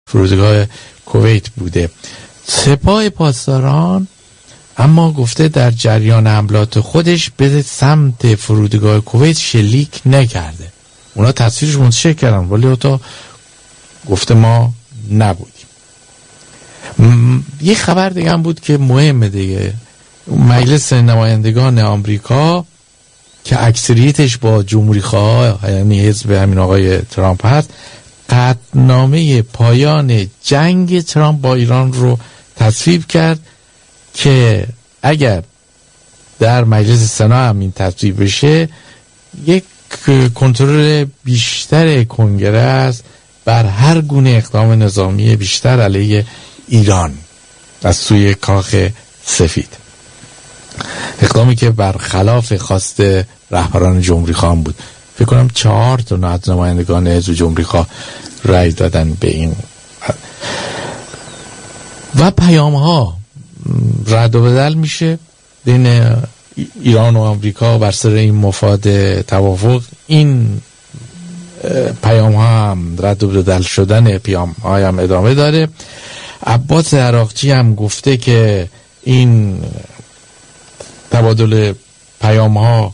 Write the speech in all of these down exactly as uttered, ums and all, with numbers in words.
فرودگاه کویت بوده. سپاه پاسداران اما گفته در جریان حملات خودش به سمت فرودگاه کویت شلیک نکرده. اونا تصویرش منتشر کردن ولی تا گفته ما نبودیم. م... یه خبر دیگه هم بود که مهمه دیگه. مجلس نمایندگان آمریکا که اکثریتش با جمهوری خواه یعنی حزب همین آقای ترامپ هست، قطعنامه پایان جنگ ترامپ با ایران رو تصویب کرد که اگر در مجلس سنا هم این تصویب بشه یک کنترل بیشتر کنگره بر هر گونه اقدام نظامی بیشتر علیه ایران از سوی کاخ سفید، اقدامی که برخلاف خواست رهبران جمهوری خواه بود. فکر کنم چهار تا نمایندگان حزب جمهوری خواه رای دادن به این و پیام ها رد و بدل میشه بین ایران و آمریکا بر سر این مفاد توافق. این پیام ها هم رد و بدل شدن پیام ها هم ادامه داره. عباس عراقچی هم گفته که این تبادل پیام ها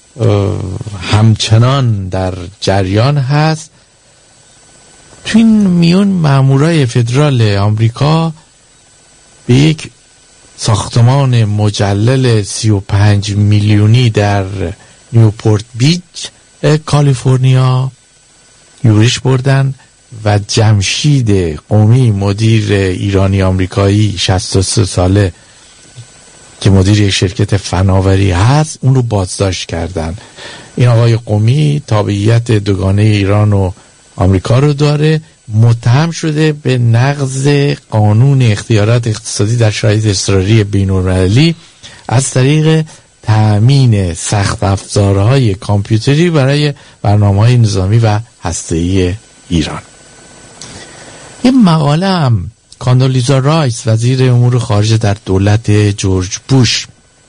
همچنان در جریان هست. تو این میون مامورای فدرال آمریکا به یک ساختمان مجلل سی و پنج میلیونی در نیوپورت بیچ کالیفرنیا یورش بردن و جمشید قومی مدیر ایرانی آمریکایی شصت و سه ساله که مدیر یک شرکت فناوری هست اون رو بازداشت کردن. این آقای قومی تابعیت دوگانه ایران و آمریکا رو داره، متهم شده به نقض قانون اختیارات اقتصادی در شرایط اضطراری بین‌المللی از طریق تأمین سخت افزارهای کامپیوتری برای برنامه‌های نظامی و هسته‌ای ایران. یه مقاله هم کاندولیزا رایس وزیر امور خارجه در دولت جورج بوش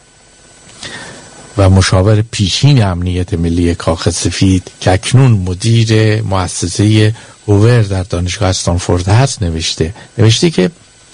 و مشاور پیشین امنیت ملی کاخ سفید که اکنون مدیر مؤسسه هوور در دانشگاه استنفورد هست نوشته نوشته که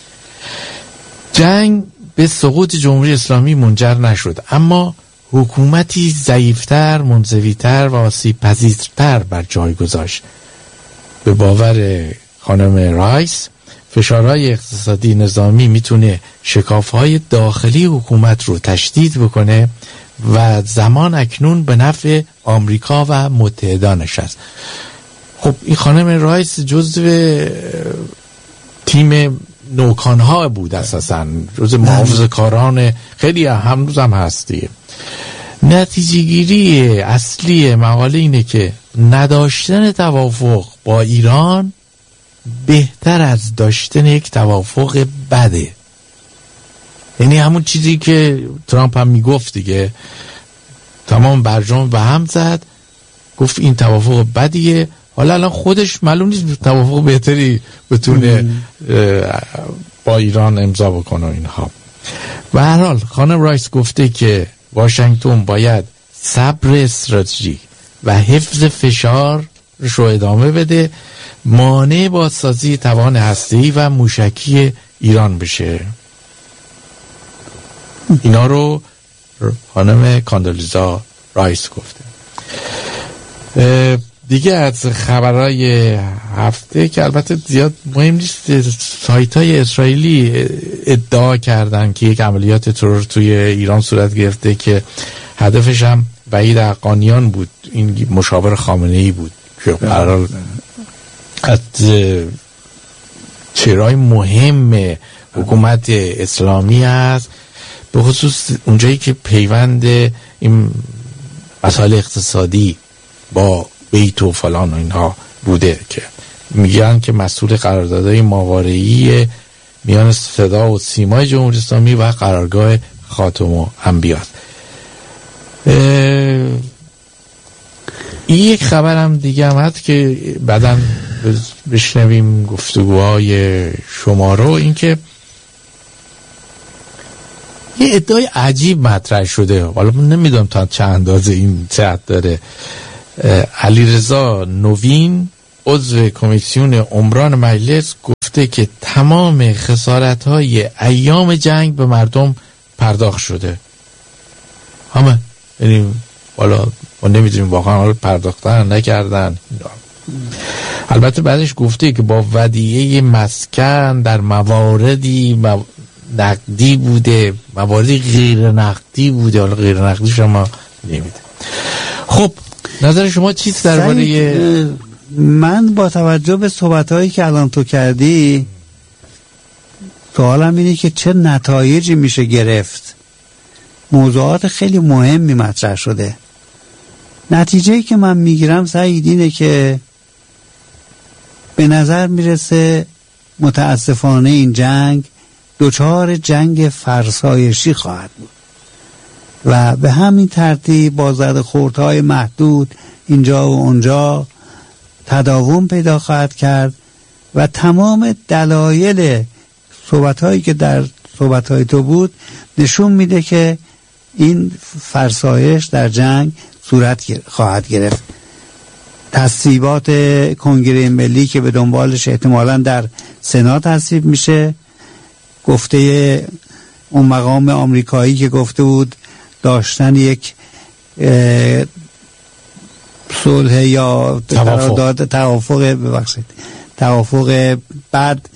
جنگ به سقوط جمهوری اسلامی منجر نشد، اما حکومتی ضعیفتر، منزویتر و آسیب‌پذیرتر بر جای گذاشت. به باور خانم رایس فشارهای اقتصادی نظامی میتونه شکافهای داخلی حکومت رو تشدید بکنه و زمان اکنون به نفع آمریکا و متحدانش است. خب این خانم رایس جزو تیم نوکانها بود، اساساً جزو محافظه‌کاران خیلی هنوز هم هستی. نتیجه گیری اصلی مقاله اینه که نداشتن توافق با ایران بهتر از داشتن یک توافق بده. یعنی همون چیزی که ترامپ هم میگفت دیگه، تمام برجام به هم زد، گفت این توافق بدیه. حالا الان خودش معلوم نیست توافق بهتری بتونه با ایران امضا بکنه اینها. به هر حال خانم رایس گفته که واشنگتن باید صبر استراتژیک و حفظ فشار رو ادامه بده، مانع بازسازی توان هسته‌ای و موشکی ایران بشه. اینا رو خانم کاندولیزا رایس گفته. دیگه از خبرهای هفته که البته زیاد مهم نیست، سایت های اسرائیلی ادعا کردن که یک عملیات ترور توی ایران صورت گرفته که هدفش هم وحید حقانیان بود، این مشاور خامنه‌ای بود که قرار از چهره‌های مهم حکومت اسلامی هست، به خصوص اونجایی که پیوند این مسائل اقتصادی با بیت و فلان و اینها بوده، که میگن که مسئول قراردادهای ماورایی میان صدا و سیمای جمهوری اسلامی و قرارگاه خاتم الانبیا. این یک خبر هم دیگه هم هست که بعداً بشنویم گفتگوهای شما رو، این که یه ادعای عجیب مطرح شده، حالا من نمیدونم تا چه اندازه این صحت داره. علیرضا نوین عضو کمیسیون عمران مجلس گفته که تمام خسارت‌های ایام جنگ به مردم پرداخت شده، همه. یعنی والا ما نمیدونیم واقعا حالا پرداختن نکردن. البته بعدش گفته که با ودیعه مسکن در مواردی نقدی بوده، مواردی غیر نقدی بوده، حالا غیر نقدی شما نمیده. خب نظر شما چیست درباره؟ من با توجه به صحبت‌هایی که الان تو کردی سوالم اینه که چه نتایجی میشه گرفت. موضوعات خیلی مهمی مطرح شده. نتیجه‌ای که من میگیرم سعید اینه که به نظر میرسه متاسفانه این جنگ دچار جنگ فرسایشی خواهد بود و به همین ترتیب با زد خوردهای محدود اینجا و اونجا تداوم پیدا خواهد کرد و تمام دلایل صحبت‌هایی که در صحبت‌های تو بود نشون میده که این فرسایش در جنگ صورت خواهد گرفت. تصویبات کنگره ملی که به دنبالش احتمالاً در سنا تصویب میشه، گفته اون مقام آمریکایی که گفته بود داشتن یک صلح یا قرارداد توافق ببخشید توافق بعد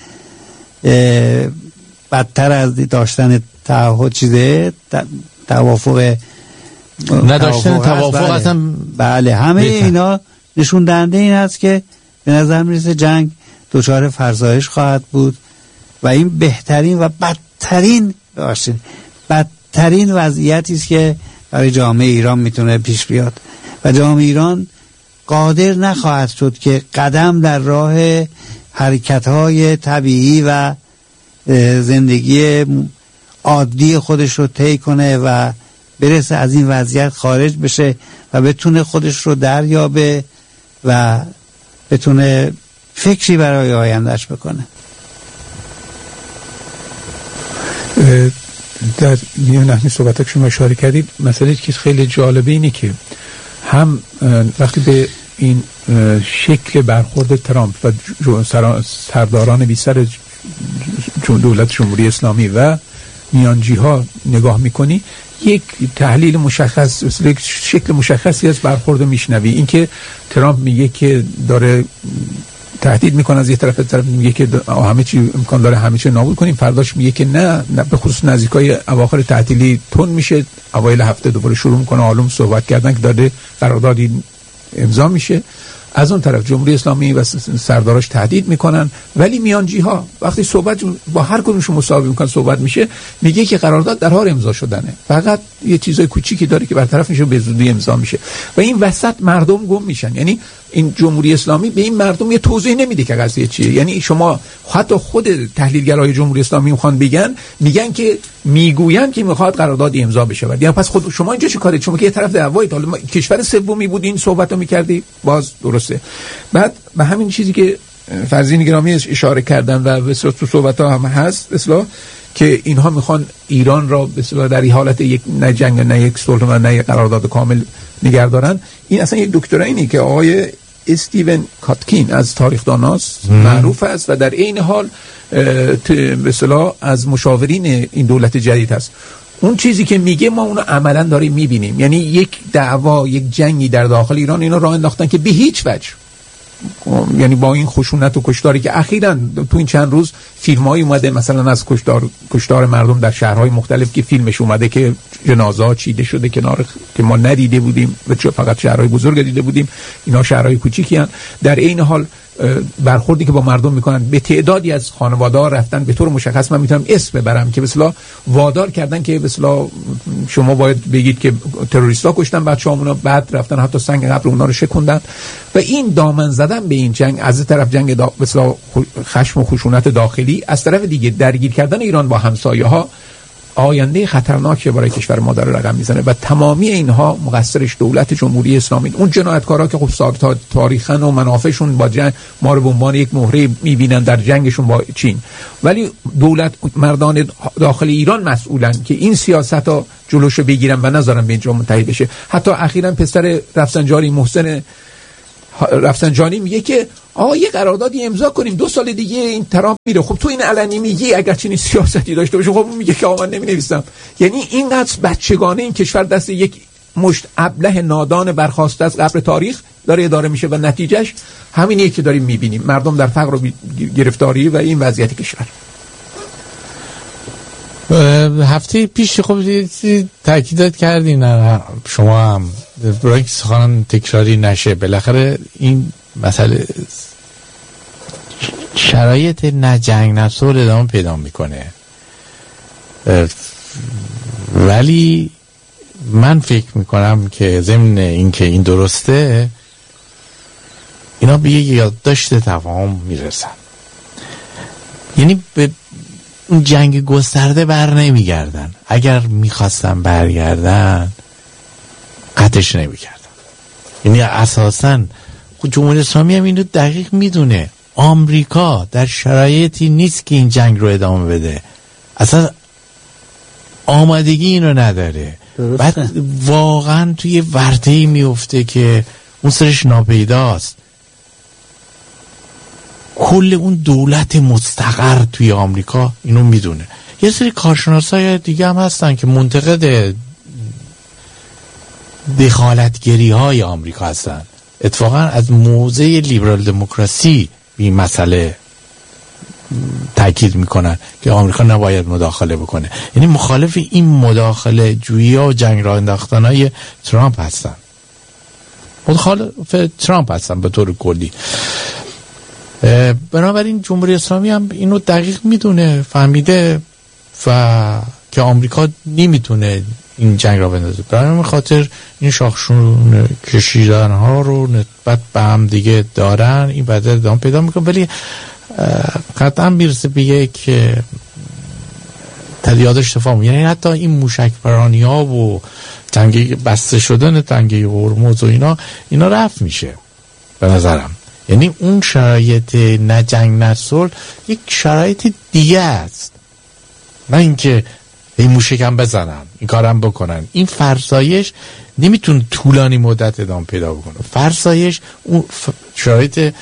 بدتر از داشتن تعهد چیزه توافق نداشتن توافق بله. اصلا بله همه بیتن. اینا نشون دهنده این است که به نظر میرسه جنگ دچار فرسایش خواهد بود و این بهترین و بدترین باشید بدترین وضعیتی است که برای جامعه ایران میتونه پیش بیاد و جامعه ایران قادر نخواهد شد که قدم در راه حرکت‌های طبیعی و زندگی عادی خودش رو طی کنه و برسه از این وضعیت خارج بشه و بتونه خودش رو دریابه و بتونه فکری برای آیندهش بکنه. در میان همین صحبت‌ها که شما اشاره کردید مسئله که خیلی جالبه اینه که هم وقتی به این شکل برخورد ترامپ و سرداران بیشتر دولت جمهوری اسلامی و میانجی ها نگاه میکنی، یک تحلیل مشخص، یک شکل مشخصی از برخورد میشنوی. اینکه ترامپ میگه که داره تهدید میکنه، از یه طرف طرف میگه که همه چی امکان داره همه چی نابود کنیم، فرداش میگه که نه, نه به خصوص نزدیکای اواخر تعطیلی تون میشه، اوایل هفته دوباره شروع میکنه عالم صحبت کردن که داره قراردادی امضا میشه. از اون طرف جمهوری اسلامی و سرداراش تهدید میکنن، ولی میانجی ها وقتی صحبت با هر کدومشون مساوی میکنن صحبت میشه، میگه که قرارداد در حال امضا شدنه، فقط یه چیزای کوچیکی داره که برطرف میشه به زودی امضا میشه و این وسط مردم گم میشن. یعنی این جمهوری اسلامی به این مردم یه توضیح نمیده که قضیه چیه. یعنی شما حتی خود تحلیلگرای جمهوری اسلامی میخوان بگن میگن که میگوین که میخواد قرارداد امضا بشه. بعد یا پس خود شما اینجا چه کارید؟ شما که یه طرف دعوایید، حالا کشور سومی بود این صحبتو میکردی، باز درسته. بعد به همین چیزی که فرزین گرامی اشاره کردن و به تو صحبت‌ها هم هست اصلا که اینها میخوان ایران را به اصطلاح در این حالت یک نه جنگ نه یک صلح و نه یک قرارداد کامل نگه دارن. این اصلا یک دکترینی که آقای استیون کاتکین از تاریخ‌داناست معروف است و در این حال به اصطلاح از مشاورین این دولت جدید هست. اون چیزی که میگه ما اونو عملا داریم میبینیم. یعنی یک دعوا، یک جنگی در داخل ایران اینو راه انداختن که به هیچ وجه، یعنی با این خشونت و کشتاری که اخیراً تو این چند روز فیلم‌هایی اومده مثلا از کشتار کشتار مردم در شهرهای مختلف که فیلمش اومده که جنازه‌ها چیده شده کنار که ما ندیده بودیم و فقط شهرهای بزرگ دیده بودیم، اینا شهرهای کوچیکی هستند. در این حال برخوردی که با مردم میکنن، به تعدادی از خانواده‌ها رفتن به طور مشخص من میتونم اسم ببرم که مثلا وادار کردن که مثلا شما باید بگید که تروریستا کشتن بچه‌هامونو، بعد رفتن حتی سنگ قبر اونها رو شکوندن و این دامن زدن به این جنگ، از طرف جنگ دا... مثلا خشم و خشونت داخلی، از طرف دیگه درگیر کردن ایران با همسایه‌ها، آینده خطرناکی برای کشور ما داره رقم میزنه و تمامی اینها مقصرش دولت جمهوری اسلامی. اون جنایتکارا که خب ثابت تاریخاً و منافعشون با جنگ ما رو به عنوان یک مهره میبینن در جنگشون با چین، ولی دولت مردان داخل ایران مسئولن که این سیاست‌ها جلوشو بگیرن و نذارن به اینجا منتهی بشه. حتی اخیراً پسر رفسنجانی محسن رفسنجانی میگه که آقا یه قراردادی امضا کنیم دو سال دیگه این ترامپ میره. خب تو این علنی میگی اگر چنین سیاستی داشته باشه، خب اون میگه که آقا من نمینویسم. یعنی اینقدر بچگانه این کشور دست یک مشت ابله نادان برخاسته از قبر تاریخ داره اداره میشه و نتیجهش همینیه که داریم میبینیم، مردم در فقر و گرفتاری و این وضعیت کشور. هفته پیش خب تاکیدات کردین شما هم برای اینکه سخنان تکراری نشه، بالاخره این مسئله شرایط نه جنگ نه صلح ادامه پیدا میکنه، ولی من فکر میکنم که ضمن اینکه این درسته اینا به یک یادداشت تفاهم میرسن، یعنی به اون جنگ گسترده بر نمیگردن. اگر میخواستن برگردن قطعش نمیکردن. یعنی اساساً جمهوری اسلامی هم اینو دقیق میدونه، آمریکا در شرایطی نیست که این جنگ رو ادامه بده، اصلا آمادگی اینو نداره. درسته. بعد واقعا توی ورطه‌ای میفته که اون سرش ناپیداست. کل اون دولت مستقر توی آمریکا اینو میدونه. یه سری کارشناسای دیگه هم هستن که منتقد دخالتگری های آمریکا هستن، اتفاقا از موضع لیبرال دموکراسی این مسئله تاکید میکنن که آمریکا نباید مداخله بکنه. یعنی مخالف این مداخله جویی ها و جنگ راه انداختن های ترامپ هستن، مخالف ترامپ هستن به طور کلی. بنابراین جمهوری اسلامی هم اینو دقیق میدونه، فهمیده و که آمریکا نمیتونه این جنگ را بندازه. برای همین خاطر این شاخشون کشیدن ها رو نسبت به هم دیگه دارن، این بعد ادامه پیدا میکنه، ولی قطعا میرسه به یک تدیادش تفاهم. یعنی حتی این موشک پرانی ها و تنگه بسته شدن تنگه هرمز و اینا اینا رفت میشه به نظرم. یعنی اون شرایط نه جنگ نه صلح یک شرایط دیگه است، نه اینکه این موشکم بزنن این کارم بکنن. این فرسایش نمیتونه طولانی مدت ادامه پیدا بکنه. فرسایش اون شرایط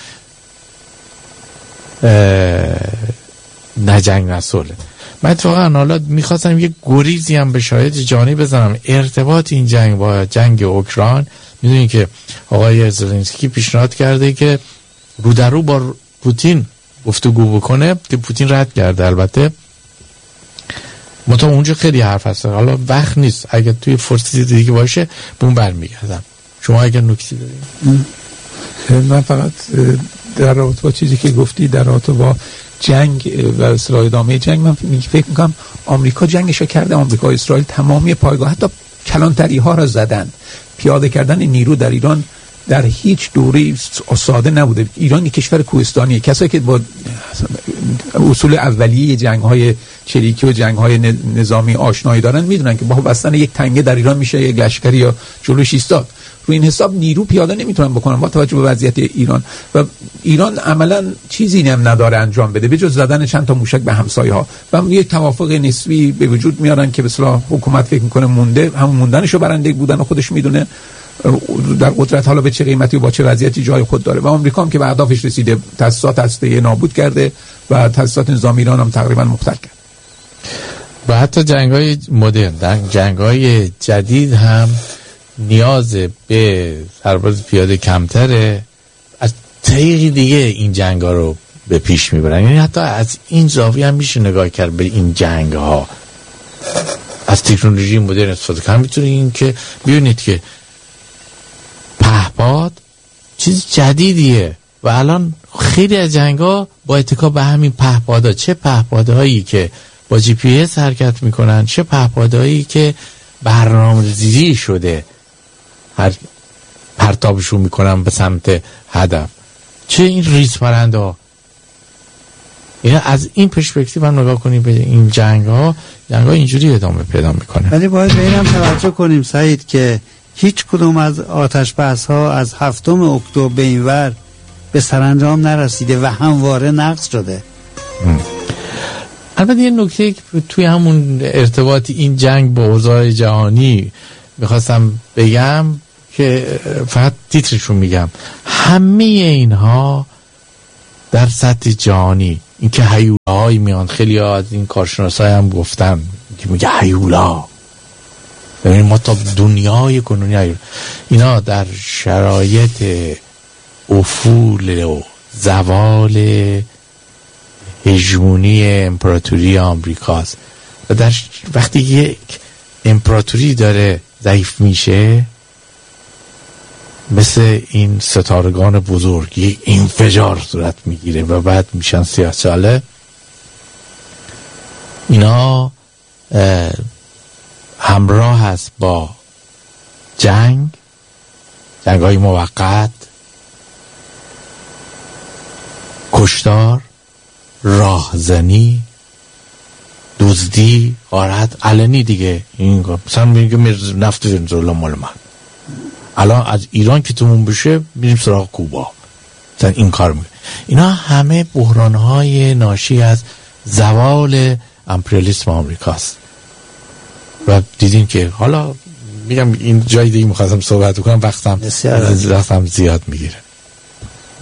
نه جنگ نه صلح. من اتفاقا حالا میخواستم یک گریزی هم به شرایط جهانی بزنم، ارتباط این جنگ با جنگ اوکراین. میدونید که آقای زلنسکی پیشنهاد کرده که رو در رو با پوتین گفتگو بکنه که پوتین رد کرده. البته مطمئن اونجا خیلی حرف هست، حالا وقت نیست، اگر توی فرصتی دیگه باشه به اون برمیگردم. شما اگر نکتی دارید؟ من فقط در رابطه با چیزی که گفتی در رابطه با جنگ و اصلاح ادامه جنگ، من فکر میکنم آمریکا جنگشو کرده. آمریکا و اسرائیل تمامی پایگاه حتی کلانتری ها را زدن. پیاده کردن نیرو در ایران در هیچ دوره ساده نبوده. ایران یک کشور کوهستانیه. کسایی که با اصول اولیه جنگ‌های چریکی و جنگ‌های نظامی آشنایی دارن میدونن که با بستن یک تنگه در ایران میشه یک لشکری یا جلوش ایستاد. رو این حساب نیرو پیاده نمیتونن بکنن با توجه به وضعیت ایران، و ایران عملا چیزی هم نداره انجام بده به جز زدن چند تا موشک به همسایه‌ها و یک توافق نسبی به وجود میارن که به اصطلاح حکومت فکر میکنه مونده، همون موندنشو برنده بودن و خودش میدونه در قدرت حالا به چه قیمتی و با چه وضعیتی جای خود داره. و آمریکا هم که به اهدافش رسیده، تأسیسات هسته‌ای نابود کرده و تأسیسات نظامی ایران هم تقریبا مختل کرد. و حتی جنگ‌های مدرن، جنگ‌های جدید هم نیاز به سرباز پیاده کمتره، از طریق دیگه این جنگ‌ها رو به پیش میبرن. یعنی حتی از این زاویه هم میشه نگاه کرد به این جنگ‌ها، از تکنولوژی مدرن استفاده کنن. میتونه این که ببینید که پهپاد چیز جدیدیه و الان خیلی از جنگ‌ها با اتکا به همین پهپادها، چه پهپادهایی که با جی پی اس حرکت میکنن، چه پهپادهایی که برنامه‌ریزی شده هر پرتابشون میکنن به سمت هدف، چه این ریز پرنده ها. یعنی از این پرسپکتیو هم نگاه کنیم به این جنگ ها، جنگ ها اینجوری ادامه پیدا میکنه. ولی باید به اینم توجه کنیم سعید که هیچ کدوم از آتش بس ها از هفتم اکتبر به این ور به سرانجام نرسیده و همواره نقض شده. ام. البته یه نکته توی همون ارتباط این جنگ با اوضاع جهانی میخواستم بگم که فقط تیترشون میگم، همه اینها در سطح جهانی، اینکه هیولاهای میان، خیلی ها از این کارشناسای هم گفتن که میگه هیولا، ببینید ما تا دنیای کنونی هیولا، اینا در شرایط افول و زوال هژمونی امپراتوری آمریکاست و در وقتی یک امپراتوری داره ضعیف میشه، مثل این ستارگان بزرگ یک انفجار صورت میگیره و بعد میشن سیاه چاله. اینا همراه هست با جنگ، جنگ های موقت، کشتار، راهزنی، دزدی، غارت علنی دیگه. این مثلا میگه نفت ونزوئلا مال من، الان از ایران که تموم بشه میریم سراغ کوبا، مثلا این کار میگه. اینا همه بحران‌های ناشی از زوال امپریالیسم آمریکاست و دیدین که حالا میگم این جای دیگه میخواستم صحبت کنم، وقتم وقتم زیاد میگیره.